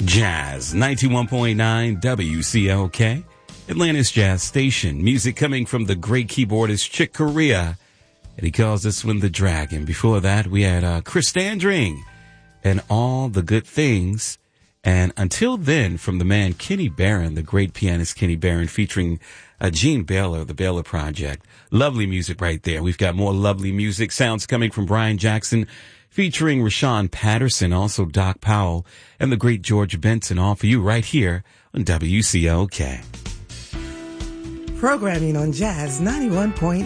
Jazz 91.9 WCLK, Atlanta's jazz station. Music coming from the great keyboardist Chick Corea, and he calls this one the Dragon. Before that, we had Chris Standring and All the Good Things. And until then, from the man Kenny Barron, the great pianist Kenny Barron, featuring Gene Baylor, the Baylor Project. Lovely music right there. We've got more lovely music sounds coming from Brian Jackson, featuring Rashawn Patterson, also Doc Powell, and the great George Benson, all for you right here on WCLK. Programming on Jazz 91.9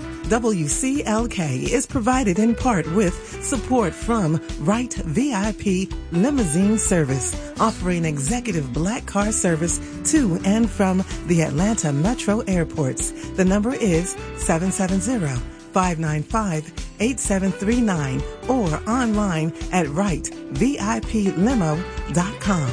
WCLK is provided in part with support from Wright VIP Limousine Service, offering executive black car service to and from the Atlanta Metro airports. The number is 770-595-8739 or online at wrightvipLimo.com.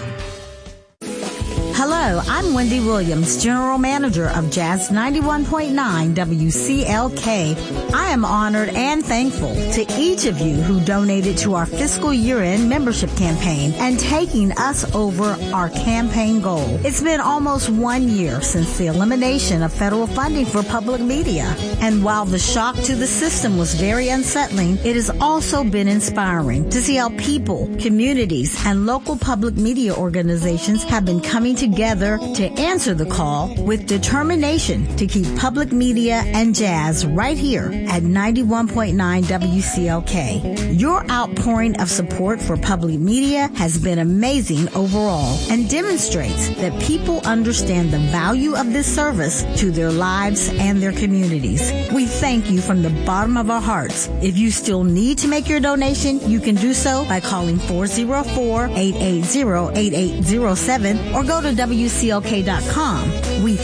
Hello, I'm Wendy Williams, General Manager of Jazz 91.9 WCLK. I am honored and thankful to each of you who donated to our fiscal year-end membership campaign and taking us over our campaign goal. It's been almost 1 year since the elimination of federal funding for public media. And while the shock to the system was very unsettling, it has also been inspiring to see how people, communities, and local public media organizations have been coming together to answer the call with determination to keep public media and jazz right here at 91.9 WCLK. Your outpouring of support for public media has been amazing overall and demonstrates that people understand the value of this service to their lives and their communities. We thank you from the bottom of our hearts. If you still need to make your donation, you can do so by calling 404-880-8807 or go to WCLK.com. We